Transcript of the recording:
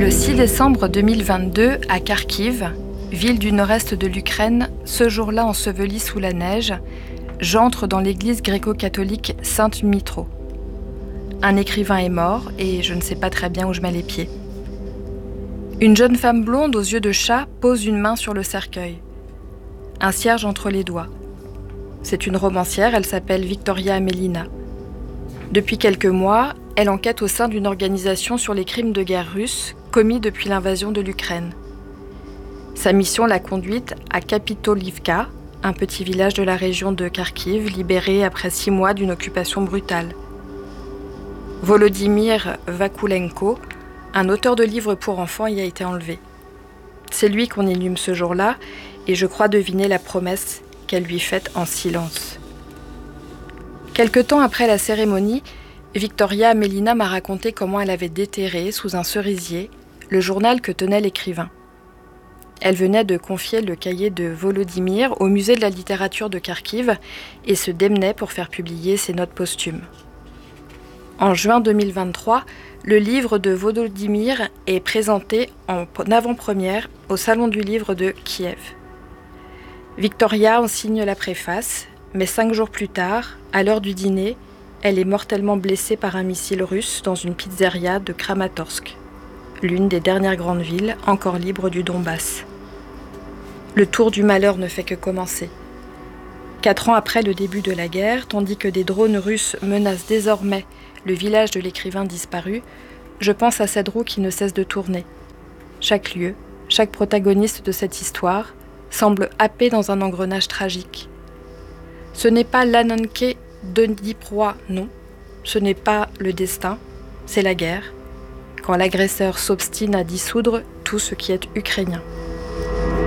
Le 6 décembre 2022, à Kharkiv, ville du nord-est de l'Ukraine, ce jour-là ensevelie sous la neige, j'entre dans l'église gréco-catholique Sainte-Mitro. Un écrivain est mort et je ne sais pas très bien où je mets les pieds. Une jeune femme blonde aux yeux de chat pose une main sur le cercueil. Un cierge entre les doigts. C'est une romancière, elle s'appelle Victoria Amelina. Depuis quelques mois, elle enquête au sein d'une organisation sur les crimes de guerre russes commis depuis l'invasion de l'Ukraine. Sa mission l'a conduite à Kapitolivka, un petit village de la région de Kharkiv, libéré après 6 mois d'une occupation brutale. Volodymyr Vakulenko, un auteur de livres pour enfants, y a été enlevé. C'est lui qu'on inhume ce jour-là, et je crois deviner la promesse qu'elle lui fait en silence. Quelque temps après la cérémonie, Victoria Amelina m'a raconté comment elle avait déterré, sous un cerisier, le journal que tenait l'écrivain. Elle venait de confier le cahier de Volodymyr au musée de la littérature de Kharkiv et se démenait pour faire publier ses notes posthumes. En juin 2023, le livre de Volodymyr est présenté en avant-première au Salon du livre de Kiev. Victoria en signe la préface, mais 5 jours plus tard, à l'heure du dîner, elle est mortellement blessée par un missile russe dans une pizzeria de Kramatorsk, l'une des dernières grandes villes encore libres du Donbass. Le tour du malheur ne fait que commencer. 4 ans après le début de la guerre, tandis que des drones russes menacent désormais le village de l'écrivain disparu, je pense à cette roue qui ne cesse de tourner. Chaque lieu, chaque protagoniste de cette histoire semble happé dans un engrenage tragique. Ce n'est pas l'Ananke de Dniproy, non. Ce n'est pas le destin, c'est la guerre, quand l'agresseur s'obstine à dissoudre tout ce qui est ukrainien.